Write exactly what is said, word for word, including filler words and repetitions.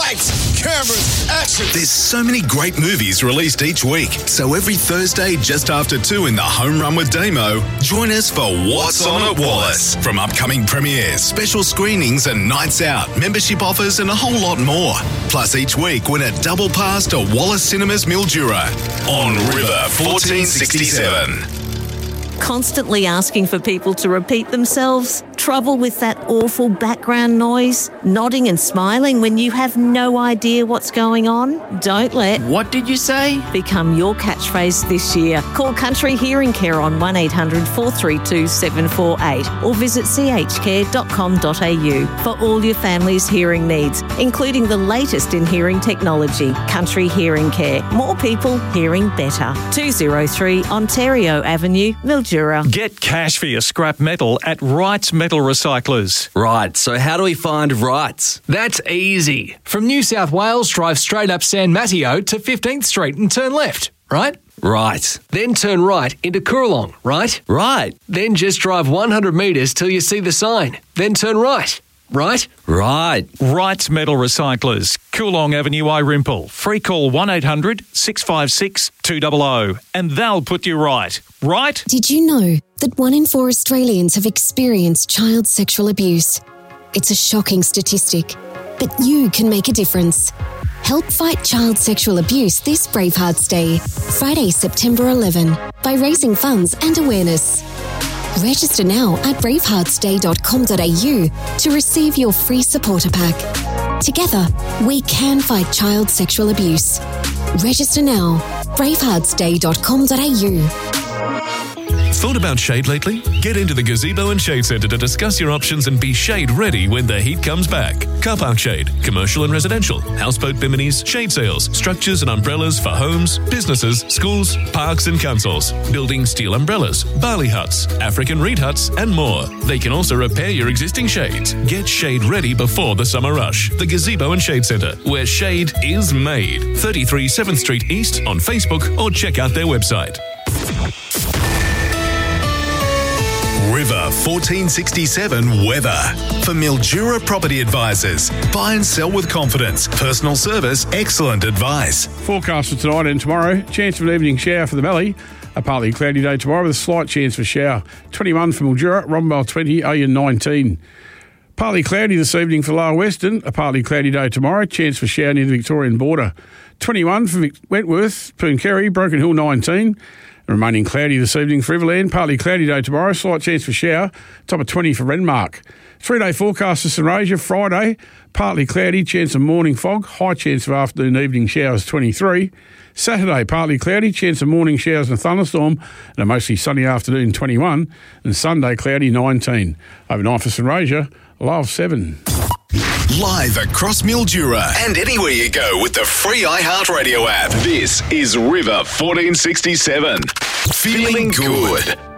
Lights, cameras, action. There's so many great movies released each week. So every Thursday, just after two in the Home Run with Damo, join us for What's On at Wallace. From upcoming premieres, special screenings and nights out, membership offers and a whole lot more. Plus each week, win a double pass to Wallace Cinemas Mildura on River fourteen sixty-seven. Constantly asking for people to repeat themselves? Trouble with that awful background noise? Nodding and smiling when you have no idea what's going on? Don't let What did you say? become your catchphrase this year. Call Country Hearing Care on one eight hundred four three two seven four eight or visit c h care dot com dot a u for all your family's hearing needs, including the latest in hearing technology. Country Hearing Care. More people hearing better. two oh three Ontario Avenue, Mildura. Get cash for your scrap metal at Wright's Metal Recyclers. Right, so how do we find Wright's? That's easy. From New South Wales, drive straight up San Mateo to fifteenth Street and turn left, right? Right. Then turn right into Coorong, right? Right. Then just drive one hundred metres till you see the sign. Then turn right. Right? Right. Wright's Metal Recyclers, Coolong Avenue, Irimple. Free call one eight hundred six five six two zero zero and they'll put you right. Right? Did you know that one in four Australians have experienced child sexual abuse? It's a shocking statistic, but you can make a difference. Help fight child sexual abuse this Bravehearts Day, Friday, September eleventh, by raising funds and awareness. Register now at bravehearts day dot com dot a u to receive your free supporter pack. Together, we can fight child sexual abuse. Register now, bravehearts day dot com dot a u. Thought about shade lately? Get into the Gazebo and Shade Centre to discuss your options and be shade ready when the heat comes back. Car park shade, commercial and residential, houseboat biminis, shade sails, structures and umbrellas for homes, businesses, schools, parks and councils, building steel umbrellas, barley huts, African reed huts and more. They can also repair your existing shades. Get shade ready before the summer rush. The Gazebo and Shade Centre, where shade is made. thirty-three seventh Street East on Facebook or check out their website. River fourteen sixty-seven weather. For Mildura Property Advisors. Buy and sell with confidence. Personal service, excellent advice. Forecast for tonight and tomorrow. Chance of an evening shower for the valley. A partly cloudy day tomorrow with a slight chance for shower. twenty-one for Mildura, Rombell twenty, Ayan nineteen. Partly cloudy this evening for Lower Western. A partly cloudy day tomorrow. Chance for shower near the Victorian border. twenty-one for Wentworth, Pooncarry, Broken Hill nineteen. Remaining cloudy this evening for Everland. Partly cloudy day tomorrow. Slight chance for shower. Top of twenty for Renmark. Three-day forecast for St Rasia. Friday, partly cloudy. Chance of morning fog. High chance of afternoon evening showers twenty-three. Saturday, partly cloudy. Chance of morning showers and a thunderstorm. And a mostly sunny afternoon twenty-one. And Sunday, cloudy nineteen. Overnight for St Rasia, a low of seven. Live across Mildura and anywhere you go with the free iHeartRadio app. This is River fourteen sixty-seven. Feeling good.